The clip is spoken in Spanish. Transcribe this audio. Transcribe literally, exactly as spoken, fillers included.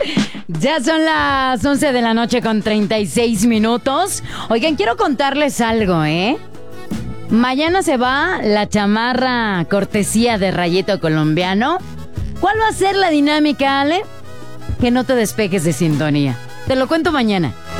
Ya son las once de la noche con treinta y seis minutos. Oigan, quiero contarles algo, ¿eh? Mañana se va la chamarra cortesía de Rayito Colombiano. ¿Cuál va a ser la dinámica, Ale? Que no te despegues de sintonía. Te lo cuento mañana.